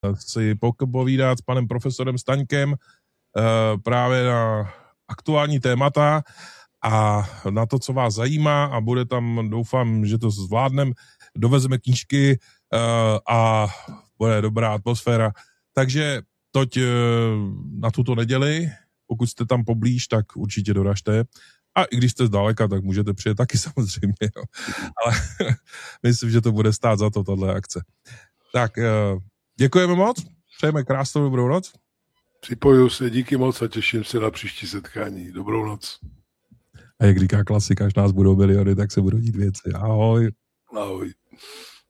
si povídat s panem profesorem Staňkem právě na aktuální témata a na to, co vás zajímá a bude tam, doufám, že to zvládnem, dovezeme knížky a bude dobrá atmosféra. Takže toť na tuto neděli, pokud jste tam poblíž, tak určitě doražte. A i když jste zdaleka, tak můžete přijet taky samozřejmě. Jo. Ale myslím, že to bude stát za to, tato akce. Tak, děkujeme moc, přejeme krásnou dobrou noc. Připojuju se, díky moc a těším se na příští setkání. Dobrou noc. A jak říká klasika, až nás budou miliony, tak se budou dít věci. Ahoj. Ahoj.